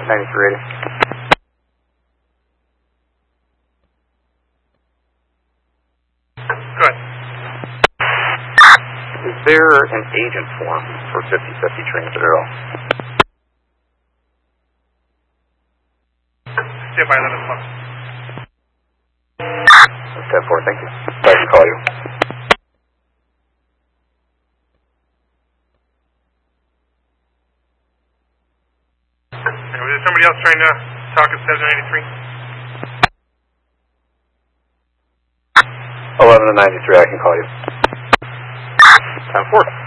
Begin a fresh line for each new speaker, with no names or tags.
93 radio.
Good.
Is there an agent form for 50/50 transit at all?
Stand by 11 o'clock.
10-4, thank you. I can call you.
Was there somebody else trying to talk at 793?
11 to 93, I can call you. 10-4.